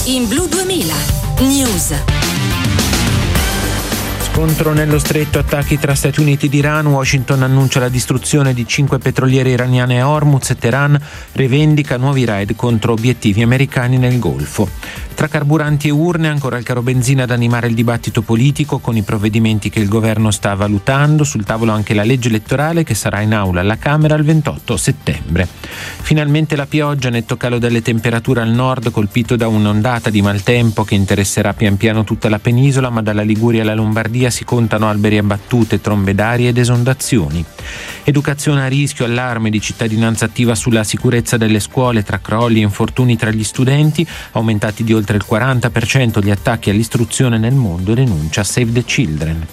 In Blu 2000 News. Scontro nello stretto, attacchi tra Stati Uniti ed Iran. Washington annuncia la distruzione di 5 petroliere iraniane a Hormuz e Teheran rivendica nuovi raid contro obiettivi americani nel Golfo. Tra carburanti e urne ancora il caro benzina ad animare il dibattito politico con i provvedimenti che il governo sta valutando. Sul tavolo anche la legge elettorale che sarà in aula alla Camera il 28 settembre. Finalmente la pioggia, netto calo delle temperature al nord colpito da un'ondata di maltempo che interesserà pian piano tutta la penisola, ma dalla Liguria alla Lombardia si contano alberi abbattute, trombe d'aria ed esondazioni. Educazione a rischio, allarme di cittadinanza attiva sulla sicurezza delle scuole tra crolli e infortuni tra gli studenti, aumentati di oltre il 40% gli attacchi all'istruzione nel mondo, denuncia Save the Children.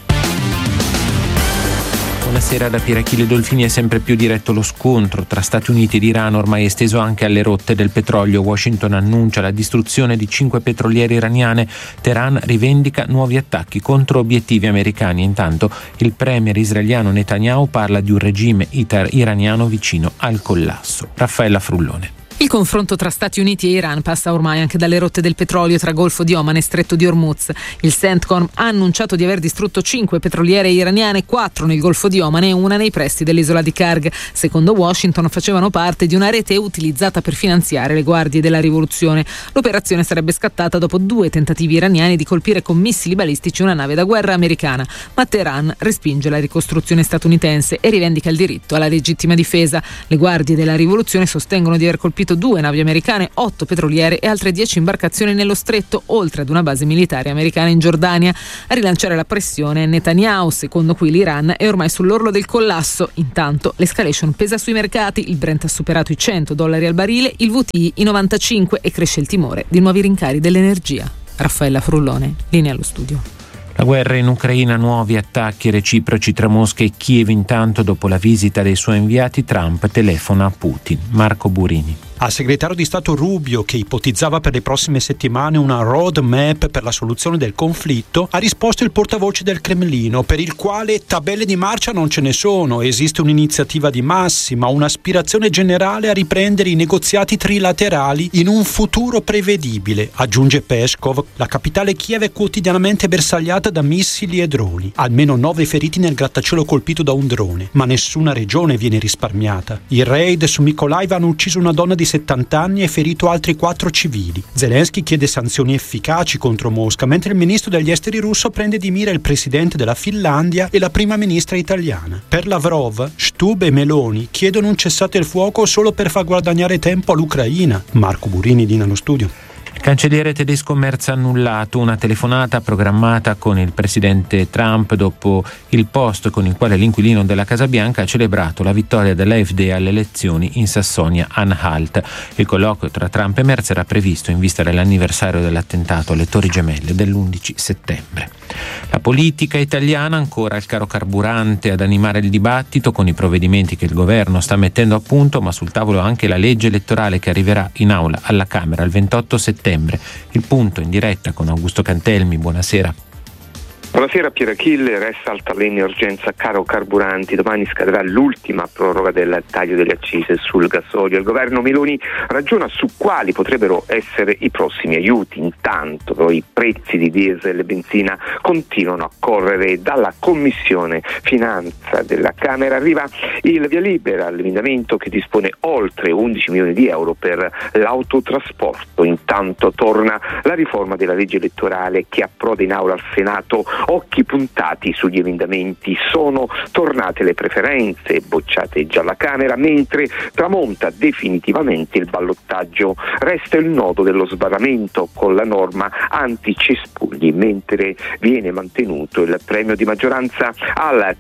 Buonasera da Pier Achille Dolfini. È sempre più diretto lo scontro tra Stati Uniti ed Iran, ormai esteso anche alle rotte del petrolio. Washington annuncia la distruzione di 5 petroliere iraniane. Teheran rivendica nuovi attacchi contro obiettivi americani. Intanto il premier israeliano Netanyahu parla di un regime iraniano vicino al collasso. Raffaella Frullone. Il confronto tra Stati Uniti e Iran passa ormai anche dalle rotte del petrolio tra Golfo di Oman e Stretto di Hormuz. Il CENTCOM ha annunciato di aver distrutto 5 petroliere iraniane, 4 nel Golfo di Oman e una nei pressi dell'isola di Karg. Secondo Washington facevano parte di una rete utilizzata per finanziare le guardie della rivoluzione. L'operazione sarebbe scattata dopo 2 tentativi iraniani di colpire con missili balistici una nave da guerra americana. Ma Teheran respinge la ricostruzione statunitense e rivendica il diritto alla legittima difesa. Le guardie della rivoluzione sostengono di aver colpito 2 navi americane, 8 petroliere e altre 10 imbarcazioni nello stretto, oltre ad una base militare americana in Giordania. A rilanciare la pressione è Netanyahu, secondo cui l'Iran è ormai sull'orlo del collasso. Intanto l'escalation pesa sui mercati, il Brent ha superato i $100 al barile, il WTI i 95 e cresce il timore di nuovi rincari dell'energia. Raffaella Frullone, linea allo studio. La guerra in Ucraina, nuovi attacchi reciproci tra Mosca e Kiev. Intanto, dopo la visita dei suoi inviati, Trump telefona a Putin. Marco Burini. Al segretario di Stato Rubio, che ipotizzava per le prossime settimane una roadmap per la soluzione del conflitto, ha risposto il portavoce del Cremlino, per il quale tabelle di marcia non ce ne sono, esiste un'iniziativa di massima, un'aspirazione generale a riprendere i negoziati trilaterali in un futuro prevedibile. Aggiunge Peskov, la capitale Kiev è quotidianamente bersagliata da missili e droni. Almeno 9 feriti nel grattacielo colpito da un drone, ma nessuna regione viene risparmiata. I raid su Mykolaiv hanno ucciso una donna di 70 anni e ferito altri 4 civili. Zelensky chiede sanzioni efficaci contro Mosca, mentre il ministro degli esteri russo prende di mira il presidente della Finlandia e la prima ministra italiana. Per Lavrov, Stubb e Meloni chiedono un cessate il fuoco solo per far guadagnare tempo all'Ucraina. Marco Burini, linea allo studio. Il cancelliere tedesco Merz ha annullato una telefonata programmata con il presidente Trump dopo il post con il quale l'inquilino della Casa Bianca ha celebrato la vittoria dell'AfD alle elezioni in Sassonia-Anhalt. Il colloquio tra Trump e Merz era previsto in vista dell'anniversario dell'attentato alle Torri Gemelle dell'11 settembre. La politica italiana, ancora il caro carburante ad animare il dibattito con i provvedimenti che il governo sta mettendo a punto, ma sul tavolo anche la legge elettorale che arriverà in aula alla Camera il 28 settembre. Il punto in diretta con Augusto Cantelmi. Buonasera. Buonasera Pier Achille, resta alta linea urgenza caro carburanti. Domani scadrà l'ultima proroga del taglio delle accise sul gasolio. Il governo Meloni ragiona su quali potrebbero essere i prossimi aiuti. Intanto i prezzi di diesel e benzina continuano a correre. Dalla Commissione Finanza della Camera arriva il via libera all'emendamento che dispone oltre 11 milioni di euro per l'autotrasporto. Intanto torna la riforma della legge elettorale che approda in aula al Senato. Occhi puntati sugli emendamenti, sono tornate le preferenze bocciate già alla Camera, mentre tramonta definitivamente il ballottaggio. Resta il nodo dello sbarramento con la norma anticespugli, mentre viene mantenuto il premio di maggioranza al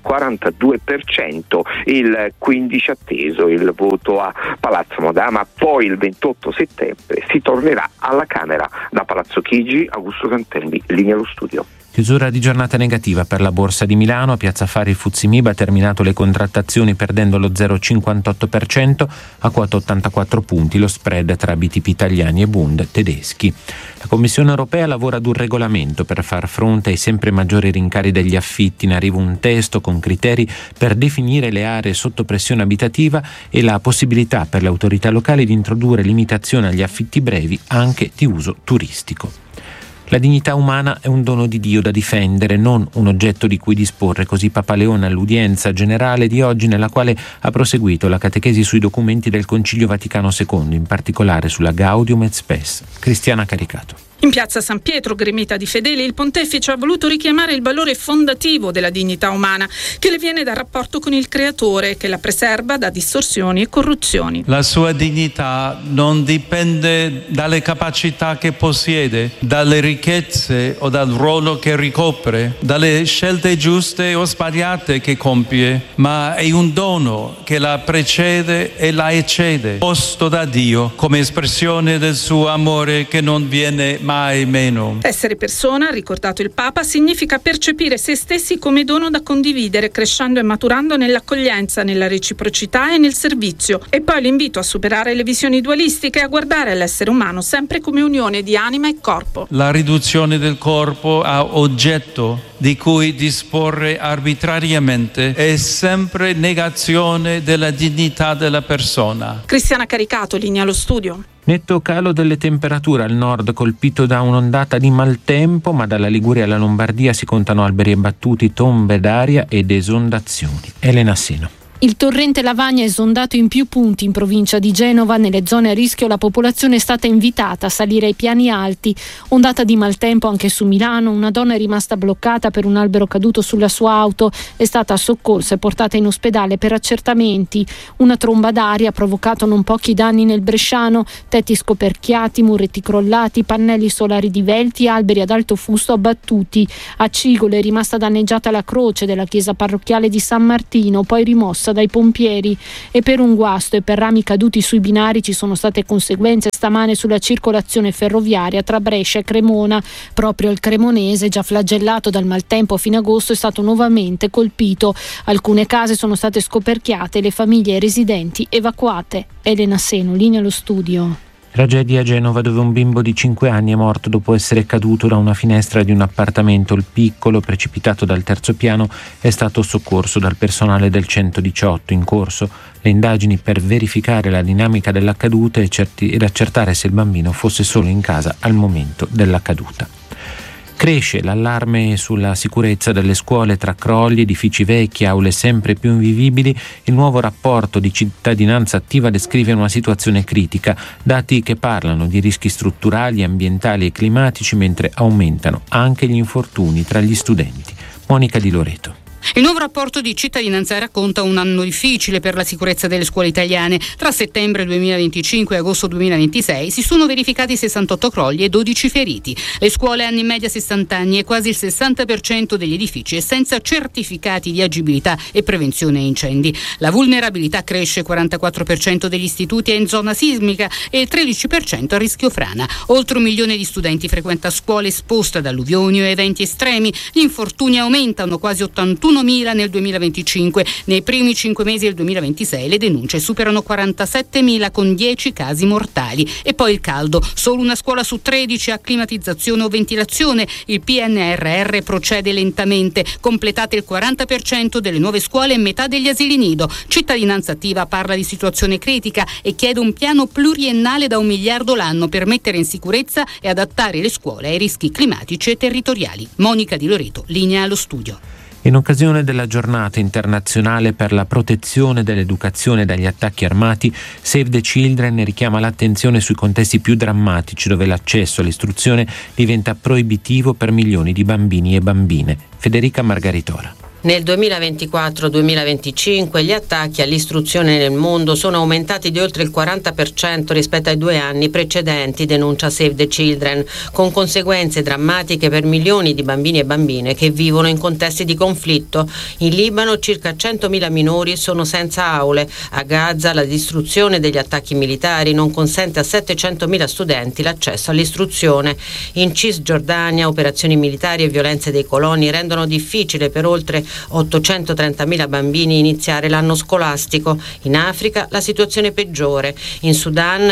42%, il 15 atteso il voto a Palazzo Madama. Poi il 28 settembre si tornerà alla Camera. Da Palazzo Chigi, Augusto Cantelmi, linea allo studio. Chiusura di giornata negativa per la Borsa di Milano. A Piazza Affari il FTSE MIB ha terminato le contrattazioni perdendo lo 0,58% a quota 84 punti, lo spread tra BTP italiani e Bund tedeschi. La Commissione europea lavora ad un regolamento per far fronte ai sempre maggiori rincari degli affitti. In arrivo un testo con criteri per definire le aree sotto pressione abitativa e la possibilità per le autorità locali di introdurre limitazioni agli affitti brevi anche di uso turistico. La dignità umana è un dono di Dio da difendere, non un oggetto di cui disporre, così Papa Leone all'udienza generale di oggi, nella quale ha proseguito la catechesi sui documenti del Concilio Vaticano II, in particolare sulla Gaudium et Spes. Cristiana Caricato. In piazza San Pietro, gremita di fedeli, il pontefice ha voluto richiamare il valore fondativo della dignità umana, che le viene dal rapporto con il Creatore, che la preserva da distorsioni e corruzioni. La sua dignità non dipende dalle capacità che possiede, dalle ricchezze o dal ruolo che ricopre, dalle scelte giuste o sbagliate che compie, ma è un dono che la precede e la eccede, posto da Dio come espressione del suo amore che non viene mai meno. Essere persona, ha ricordato il Papa, significa percepire se stessi come dono da condividere, crescendo e maturando nell'accoglienza, nella reciprocità e nel servizio. E poi l'invito a superare le visioni dualistiche e a guardare l'essere umano sempre come unione di anima e corpo. La riduzione del corpo a oggetto di cui disporre arbitrariamente è sempre negazione della dignità della persona. Cristiana Caricato, linea allo studio. Netto calo delle temperature al nord, colpito da un'ondata di maltempo, ma dalla Liguria alla Lombardia si contano alberi abbattuti, tombe d'aria ed esondazioni. Elena Seno. Il torrente Lavagna è esondato in più punti in provincia di Genova. Nelle zone a rischio la popolazione è stata invitata a salire ai piani alti. Ondata di maltempo anche su Milano. Una donna è rimasta bloccata per un albero caduto sulla sua auto. È stata soccorsa e portata in ospedale per accertamenti. Una tromba d'aria ha provocato non pochi danni nel bresciano. Tetti scoperchiati, muretti crollati, pannelli solari divelti, alberi ad alto fusto abbattuti. A Cigolo è rimasta danneggiata la croce della chiesa parrocchiale di San Martino, poi rimossa dai pompieri. E per un guasto e per rami caduti sui binari ci sono state conseguenze stamane sulla circolazione ferroviaria tra Brescia e Cremona. Proprio il cremonese, già flagellato dal maltempo a fine agosto, è stato nuovamente colpito. Alcune case sono state scoperchiate e le famiglie e i residenti evacuate. Elena Seno, linea allo studio. Tragedia a Genova, dove un bimbo di 5 anni è morto dopo essere caduto da una finestra di un appartamento. Il piccolo, precipitato dal terzo piano, è stato soccorso dal personale del 118. In corso le indagini per verificare la dinamica della caduta ed accertare se il bambino fosse solo in casa al momento della caduta. Cresce l'allarme sulla sicurezza delle scuole tra crolli, edifici vecchi, aule sempre più invivibili. Il nuovo rapporto di cittadinanza attiva descrive una situazione critica, dati che parlano di rischi strutturali, ambientali e climatici, mentre aumentano anche gli infortuni tra gli studenti. Monica Di Loreto. Il nuovo rapporto di cittadinanza racconta un anno difficile per la sicurezza delle scuole italiane. Tra settembre 2025 e agosto 2026 si sono verificati 68 crolli e 12 feriti. Le scuole hanno in media 60 anni e quasi il 60% degli edifici è senza certificati di agibilità e prevenzione incendi. La vulnerabilità cresce, 44% degli istituti è in zona sismica e il 13% a rischio frana. Oltre 1 milione di studenti frequenta scuole esposte ad alluvioni o eventi estremi. Gli infortuni aumentano, quasi 81.000 nel 2025. Nei primi 5 mesi del 2026 le denunce superano 47.000 con 10 casi mortali. E poi il caldo. Solo una scuola su 13 ha climatizzazione o ventilazione. Il PNRR procede lentamente. Completate il 40% delle nuove scuole e metà degli asili nido. Cittadinanza attiva parla di situazione critica e chiede un piano pluriennale da 1 miliardo l'anno per mettere in sicurezza e adattare le scuole ai rischi climatici e territoriali. Monica Di Loreto, linea allo studio. In occasione della giornata internazionale per la protezione dell'educazione dagli attacchi armati, Save the Children richiama l'attenzione sui contesti più drammatici dove l'accesso all'istruzione diventa proibitivo per milioni di bambini e bambine. Federica Margaritora. Nel 2024-2025 gli attacchi all'istruzione nel mondo sono aumentati di oltre il 40% rispetto ai 2 anni precedenti, denuncia Save the Children, con conseguenze drammatiche per milioni di bambini e bambine che vivono in contesti di conflitto. In Libano circa 100.000 minori sono senza aule. A Gaza la distruzione degli attacchi militari non consente a 700.000 studenti l'accesso all'istruzione. In Cisgiordania operazioni militari e violenze dei coloni rendono difficile per oltre 830.000 bambini iniziare l'anno scolastico. In Africa la situazione peggiore. In Sudan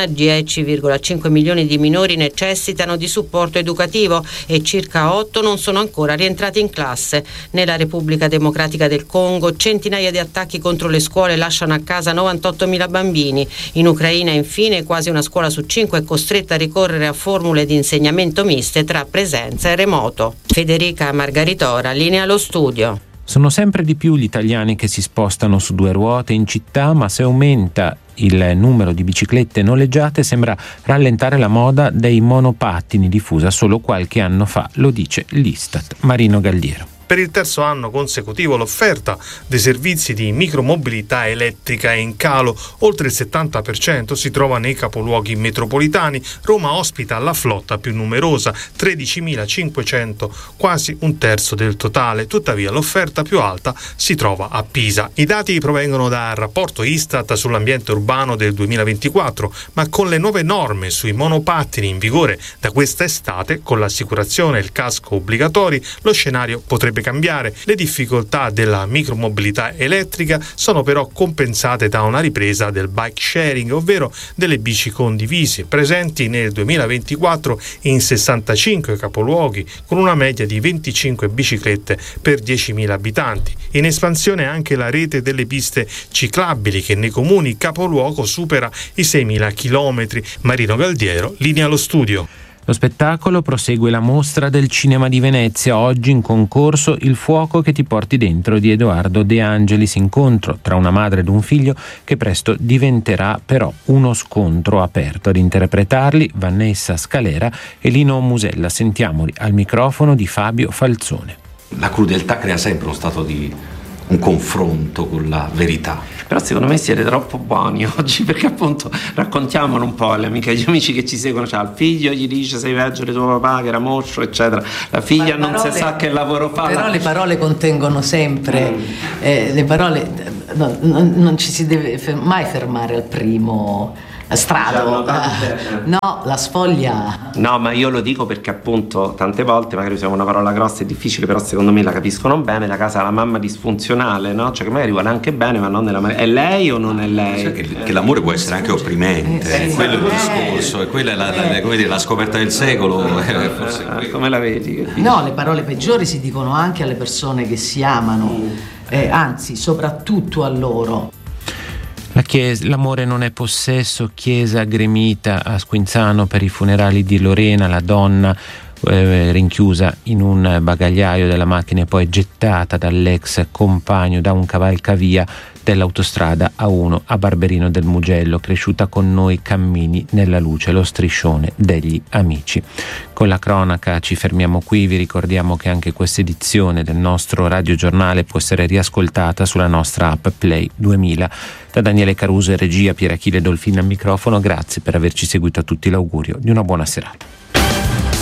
10,5 milioni di minori necessitano di supporto educativo e circa 8 non sono ancora rientrati in classe. Nella Repubblica Democratica del Congo centinaia di attacchi contro le scuole lasciano a casa 98.000 bambini. In Ucraina infine quasi una scuola su 5 è costretta a ricorrere a formule di insegnamento miste tra presenza e remoto. Federica Margaritora, linea allo studio. Sono sempre di più gli italiani che si spostano su 2 ruote in città, ma se aumenta il numero di biciclette noleggiate sembra rallentare la moda dei monopattini diffusa solo qualche anno fa, lo dice l'Istat. Marino Galliero. Per il terzo anno consecutivo l'offerta dei servizi di micromobilità elettrica è in calo, oltre il 70% si trova nei capoluoghi metropolitani. Roma ospita la flotta più numerosa, 13.500, quasi un terzo del totale, tuttavia l'offerta più alta si trova a Pisa. I dati provengono dal rapporto Istat sull'ambiente urbano del 2024, ma con le nuove norme sui monopattini in vigore da questa estate, con l'assicurazione e il casco obbligatori, lo scenario potrebbe cambiare. Le difficoltà della micromobilità elettrica sono però compensate da una ripresa del bike sharing, ovvero delle bici condivise, presenti nel 2024 in 65 capoluoghi, con una media di 25 biciclette per 10.000 abitanti. In espansione anche la rete delle piste ciclabili, che nei comuni capoluogo supera i 6.000 chilometri. Marino Galdiero, linea allo studio. Lo spettacolo prosegue la mostra del cinema di Venezia, oggi in concorso Il fuoco che ti porti dentro di Edoardo De Angelis, incontro tra una madre ed un figlio che presto diventerà però uno scontro aperto. Ad interpretarli Vanessa Scalera e Lino Musella. Sentiamoli al microfono di Fabio Falzone. La crudeltà crea sempre uno stato di un confronto con la verità. Però secondo me siete troppo buoni oggi, perché appunto raccontiamolo un po' alle amiche e agli amici che ci seguono. Cioè, il figlio gli dice sei peggio di tuo papà che era moscio, eccetera. La figlia non si sa che lavoro fa. Però le parole contengono sempre le parole, non ci si deve mai fermare al primo strado, no, la sfoglia. No, ma io lo dico perché appunto tante volte magari usiamo una parola grossa e difficile, però secondo me la capiscono bene. La casa la mamma disfunzionale, no? Cioè che magari vuole anche bene, ma non nella maniera. È lei o non è lei? Cioè che l'amore può essere anche opprimente, quello è il discorso, e quella è come dire, la scoperta del secolo. Forse come la vedi? No, le parole peggiori si dicono anche alle persone che si amano, anzi, soprattutto a loro. L'amore non è possesso, chiesa gremita a Squinzano per i funerali di Lorena, la donna rinchiusa in un bagagliaio della macchina e poi gettata dall'ex compagno da un cavalcavia dell'autostrada A1 a Barberino del Mugello, cresciuta con noi cammini nella luce, lo striscione degli amici. Con la cronaca ci fermiamo qui, vi ricordiamo che anche questa edizione del nostro radiogiornale può essere riascoltata sulla nostra app Play 2000. Da Daniele Caruso e regia, Pier Achille Dolfini al microfono, grazie per averci seguito a tutti, l'augurio di una buona serata.